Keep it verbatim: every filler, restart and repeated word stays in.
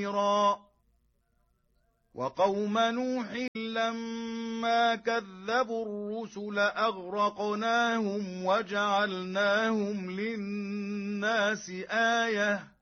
وقوم نوح لما كذبوا الرسل أغرقناهم وجعلناهم للناس آية